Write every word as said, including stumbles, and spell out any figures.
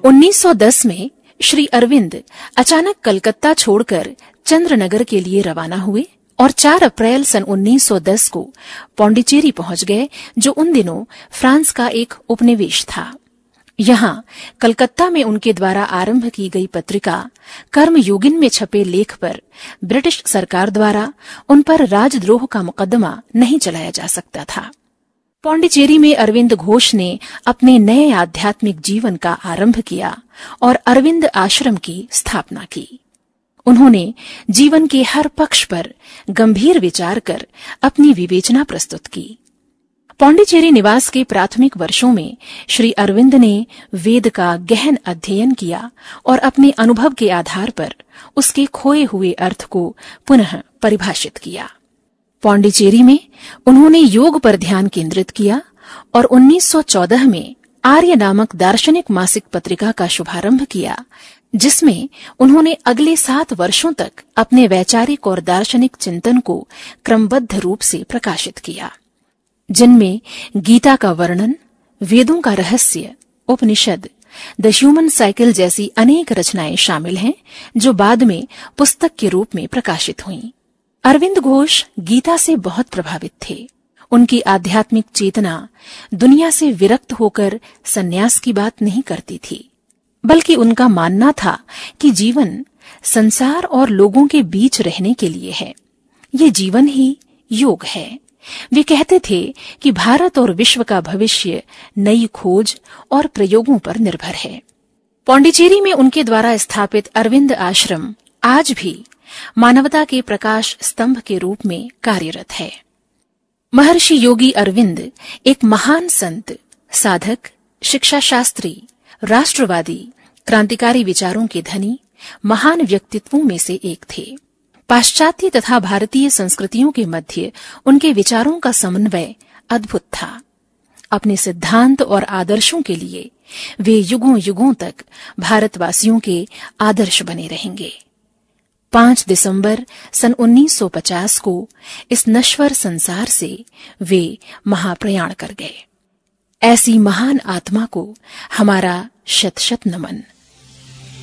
उन्नीस सौ दस में श्री अरविंद अचानक कलकत्ता छोड़कर चंद्रनगर के लिए रवाना हुए और चार अप्रैल सन उन्नीस सौ दस को पौंडीचेरी पहुंच गए, जो उन दिनों फ्रांस का एक उपनिवेश था। यहां कलकत्ता में उनके द्वारा आरंभ की गई पत्रिका कर्मयोगिन में छपे लेख पर ब्रिटिश सरकार द्वारा उन पर राजद्रोह का मुकदमा नहीं चलाया जा सकता था। पौंडीचेरी में अरविंद घोष ने अपने नए आध्यात्मिक जीवन का आरंभ किया और अरविंद आश्रम की स्थापना की। उन्होंने जीवन के हर पक्ष पर गंभीर विचार कर अपनी विवेचना प्रस्तुत की। पौंडीचेरी निवास के प्राथमिक वर्षों में श्री अरविंद ने वेद का गहन अध्ययन किया और अपने अनुभव के आधार पर उसके खोए हुए अर्थ को पुनः परिभाषित किया। पौंडीचेरी में उन्होंने योग पर ध्यान केंद्रित किया और उन्नीस सौ चौदह में आर्य नामक दार्शनिक मासिक पत्रिका का शुभारंभ किया, जिसमें उन्होंने अगले सात वर्षों तक अपने वैचारिक और दार्शनिक चिंतन को क्रमबद्ध रूप से प्रकाशित किया, जिनमें गीता का वर्णन, वेदों का रहस्य, उपनिषद, द ह्यूमन साइकिल जैसी अनेक रचनाएं शामिल हैं, जो बाद में पुस्तक के रूप में प्रकाशित हुईं। अरविंद घोष गीता से बहुत प्रभावित थे। उनकी आध्यात्मिक चेतना दुनिया से विरक्त होकर सन्यास की बात नहीं करती थी, बल्कि उनका मानना था कि जीवन संसार और लोगों के बीच रहने के लिए है। ये जीवन ही योग है। वे कहते थे कि भारत और विश्व का भविष्य नई खोज और प्रयोगों पर निर्भर है। पौंडीचेरी में उनके द्वारा स्थापित अरविंद आश्रम आज भी मानवता के प्रकाश स्तंभ के रूप में कार्यरत है। महर्षि योगी अरविंद एक महान संत, साधक, शिक्षा शास्त्री, राष्ट्रवादी, क्रांतिकारी विचारों के धनी, महान व्यक्तित्वों में से एक थे। पाश्चात्य तथा भारतीय संस्कृतियों के मध्य उनके विचारों का समन्वय अद्भुत था। अपने सिद्धांत और आदर्शों के लिए वे युगों युगों तक भारतवासियों के आदर्श बने रहेंगे। पांच दिसंबर सन उन्नीस सौ पचास को इस नश्वर संसार से वे महाप्रयाण कर गए। ऐसी महान आत्मा को हमारा शत शत नमन।